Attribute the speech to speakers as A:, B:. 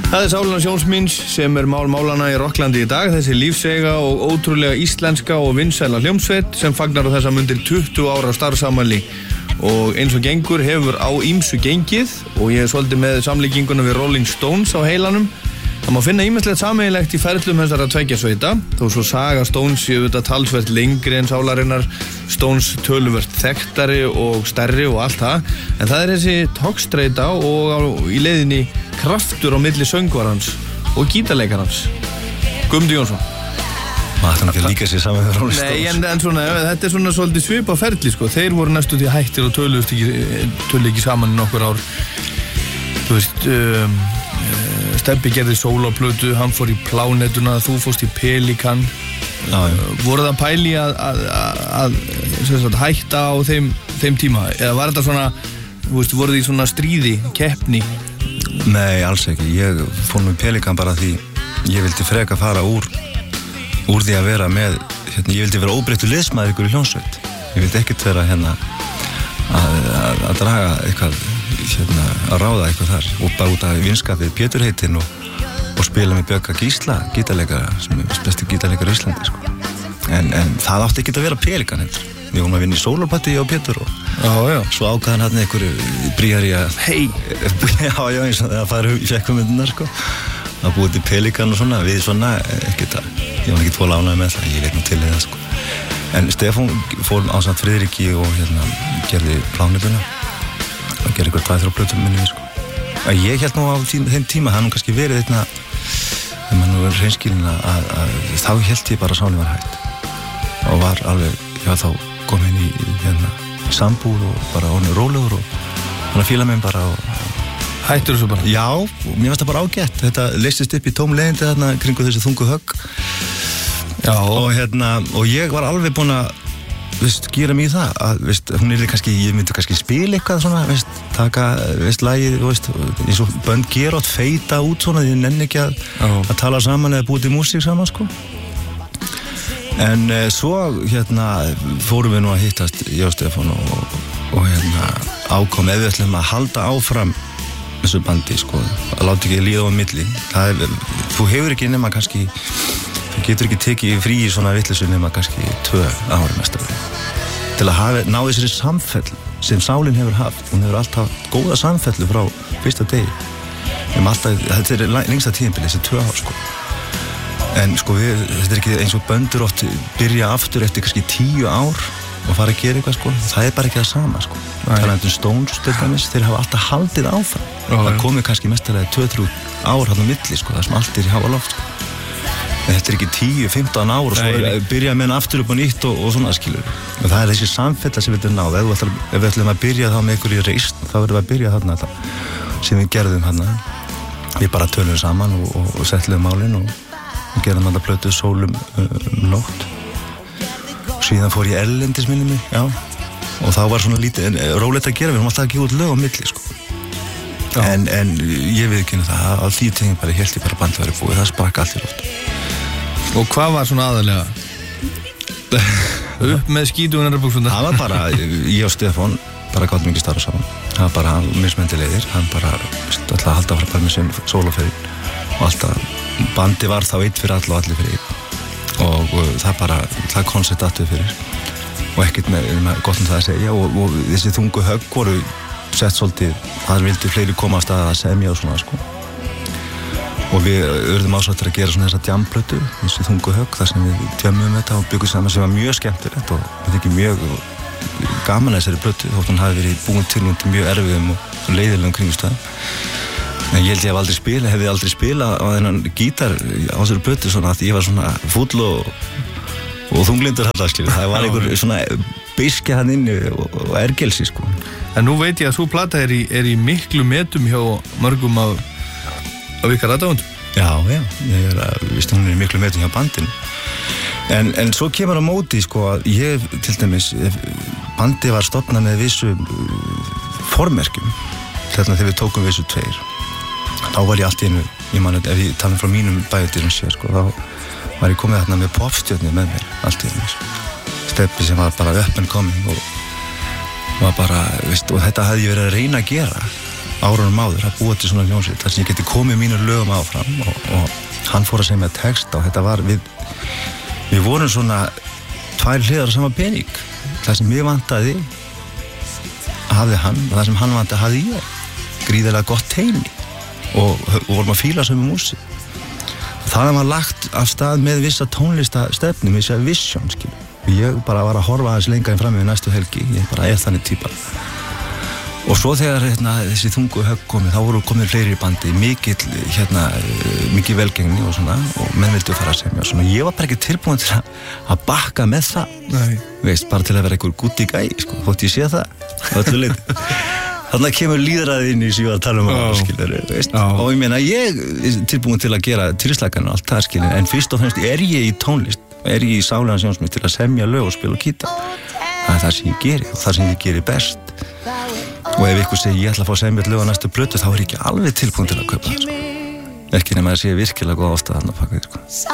A: Það Sálína Sjóns míns sem mál málana í Rokklandi í dag, þessi lífseiga og ótrúlega íslenska og vinsæla hljómsveit sem fagnar á þessa mundir 20 ára starfsamali og eins og gengur hefur á ýmsu gengið og ég svolítið með samlíkinguna við Rolling Stones á heilanum. Það má finna ýmislegt sameiginlegt í ferlum þessara tveggja sveita, þó svo saga Stones séu þetta talsvert lengri en Sálarinnar, Stones töluvert þekktari og stærri og allt það, en það þessi togstreita og í leiðinni kraftur á milli söngvarans og gítarleikarans. Guðmundur Jónsson.
B: Maður ætti ekki að líka sér saman með Rolling Stones.
A: Nei, en svona, þetta svona svolítið svipa ferli, sko. Þeir voru næstu því hættir og töluðu ekki saman í nokkur ár. Þú veist, Stebbi gerði sólóplötu, hann fór í Plánetuna, þú fórst í Pelikan. Voru það pæli að hætta á þeim tíma? Eða var þetta svona, þú veist, voru því svona stríði, keppni?
B: Nei, alls ekki. Ég fór með Pelikan bara því ég vildi freka fara úr því að vera með, ég vildi vera óbreyttur liðsmaður ykkur í hljómsveit. Ég vildi ekkert vera að draga eitthvað, að ráða eitthvað þar og bara út af vinskapið Pétur heitinn og spila með Björka Gísla, gítarleikara, sem er besti gítarleikari í Íslandi, sko. En það átti ekki að vera Pelikan heldur. Við vorum að vinna í sólópartí á Pétur og svo ákvaðan hann einhverju bríari að já, eins og það fara í fekkumyndunar, sko. Það búið til Pelikan og svona, við svona, ég var ekki tvo lánaði með það, ég veit nú til það, sko. En Stefán fór ásamt Friðriki og gerði Plánetuna og gerði ykkur 2-3 plötum minni, sko. Ég held nú á þeim tíma, það nú kannski verið þegar maður nú verið hreinskilin að þá held ég bara að Sálín var hætt og var alveg, þá kom inn í sambúð og bara orðinn rólegur og hann að fíla mig bara og
A: hættur þessu bara?
B: Já, mér finnst það bara ágætt. Þetta leystist upp í tóm leiðindi þarna kringu þessi þungu högg. Já. Og ég var alveg búinn að, gera mig í það að, hún kannski, ég myndi kannski spila eitthvað svona, taka, lagið, eins og bönd gera átt feita út svona, því ég nenni ekki að tala saman eða búið til músík saman, sko. En svo, fórum við nú að hittast, ég og Stefán og ákom ef við ætlum að halda áfram þessu bandi, sko, að láta ekki líða á milli. Þú hefur ekki nema kannski, þú getur ekki tekið frí í svona vitleysu nema kannski 2 ár mestar. Til að ná þessari samfellu sem Sálin hefur haft. Hún hefur alltaf haft góða samfellu frá fyrsta degi. Þetta er lengsta tíðinbili, þessi 2 ár, sko. En sko þetta er ekki eins og böndur oft byrja aftur eftir kannski 10 ár og fara að gera eitthvað, sko. Það er bara ekki það sama, sko. Talandi Stones, til dæmis, þeir hafa alltaf haldið áfram. Það komið kannski mestarlega 2-3 ár hann á milli, sko, það sem allt er í háa loft, sko. En þetta er ekki 10-15 ár og svo byrja með hann aftur upp á nýtt og svona, skilur. Og það er þessi samfella sem við erum náð. Ef við ætlum að byrja þá með einhverju reisn, þá verðum við að byrja þarna sem við gerðum þarna. Við bara tölum saman og settluðum málin og gerðum þarna plötu Sólum nótt. Og síðan fór ég erlendis minni mig, já. Og þá var svona lítið, rólegt að gera, við erum alltaf að gefa út lög á milli, sko. En ég veit ekki það, á því tegin bara hélt ég bara bandið væri búið, það sprakk allt í loft.
A: Og hvað var svona aðalega? Upp með skítugunarbuxurnar? Það
B: var bara, ég og Stefán bara gátum ekki starfa saman. Það var bara, hann mismyndi leiðir, hann bara alltaf að halda bara með sem sólóferinn og alltaf, bandi var þá einn fyrir alla og allir fyrir einn og það bara, það koncept aftur fyrir og ekkert með gott það að segja og þessi þungu högg voru sett svolítið, það vildi fleiri koma af stað að semja og svona, sko. Og við urðum ásáttir að gera svona þessa djamplötu, þessi þungu högg, þar sem við djömmum þetta og byggum saman sem var mjög skemmtilegt og við þykir mjög gaman að þessari plötu, þótt hún hafi verið búin til undir mjög erfiðum og leiðilegum kringumstæðum. En ég held ég hefði aldrei spilað á þennan gítar á þessari plötu svona að ég var svona fúll og þunglindur alltaf, skilur. Það var einhver svona beiskja hann inni og ergelsi, sko.
A: En nú veit ég að svo plata er í miklu metum hjá mörgum af ykkar aðdáendum.
B: Já, ég hún er í miklu metum hjá bandinu. En svo kemur á móti, sko, að ég, til dæmis, bandi var stofnað með vissu formerkjum. Þegar við tókum vissu 2. Þá var ég allt í einu, ég man, ef ég tala frá mínum bæjadýrum sér, sko, þá var ég komið þarna með popstjörnu með mér, allt í einu. Stebbi sem var bara up and coming og var bara, og þetta hafði ég verið að reyna að gera árunum áður að búa til svona hljómsveit þar sem ég geti komið mínum lögum áfram og hann fór að segja mér texta og þetta var við vorum svona 2 hliðar á sama pening. Það sem ég vantaði hafði hann og það sem hann vantaði hafði ég. Gríðarlega gott teymi og vorum að fíla sömu músík. Það var lagt af stað með vissa tónlistastefnu, vissa vision, skilur. Ég bara var að horfa aðeins lengra en fram yfir næstu helgi, ég bara þannig típa. Og svo þegar þessi þungu högg komið, þá voru komið fleiri í bandi, mikið velgengni og svona, og menn vildu fara að semja og svona. Ég var bara ekki tilbúin til að bakka með það. Nei. Veist, bara til að vera einhver gúti gæi, sko, þótt ég sé það, öllu leyti. Þannig kemur líðræðið inn í sem ég var að tala skilur, veist. Og ég meina, ég er tilbúin til að gera tilslakanir og allt það, skilur, en fyrst og fremst er ég í tónlist, er ég í sálegan sjónsmið til að semja lög og spila og gítar. Það er það sem ég geri og það sem ég geri best. Og ef ykkur segir ég ætla að fá að semja lög á næstu plötu, þá er ég ekki alveg tilbúin til að kaupa það, sko. Ekki nema að sé virkilega góð ástæða þarna bak við, sko.